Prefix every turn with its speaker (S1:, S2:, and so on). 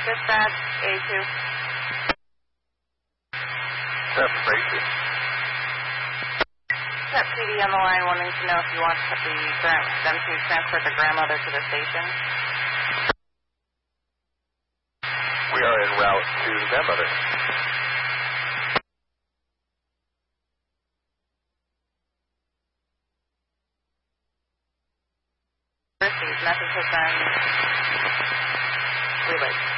S1: Dispatch A2.
S2: That's crazy.
S1: Got PD on the line wanting to know if you want them to transport the grandmother to the station.
S2: We are en route to the grandmother.
S1: Message has been relayed.